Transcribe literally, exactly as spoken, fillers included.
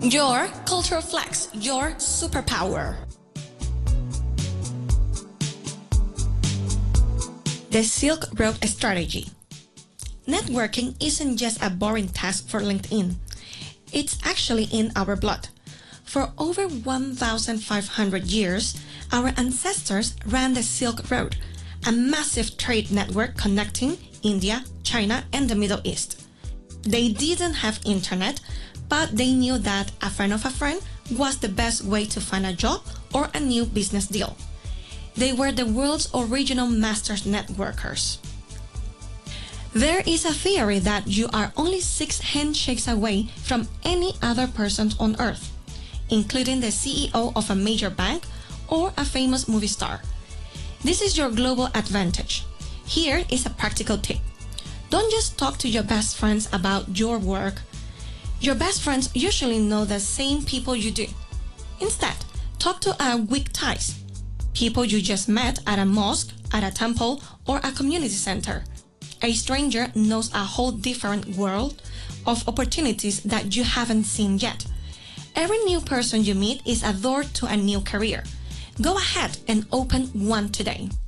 Your cultural flex, your superpower. The Silk Road Strategy. Networking isn't just a boring task for LinkedIn. It's actually in our blood. For over one thousand five hundred years, our ancestors ran the Silk Road, a massive trade network connecting India, China, and the Middle East. They didn't have internet, but they knew that a friend of a friend was the best way to find a job or a new business deal. They were the world's original master networkers. There is a theory that you are only six handshakes away from any other person on Earth, including the C E O of a major bank or a famous movie star. This is your global advantage. Here is a practical tip. Don't just talk to your best friends about your work. Your best friends usually know the same people you do. Instead, talk to our weak ties, people you just met at a mosque, at a temple, or a community center. A stranger knows a whole different world of opportunities that you haven't seen yet. Every new person you meet is a door to a new career. Go ahead and open one today.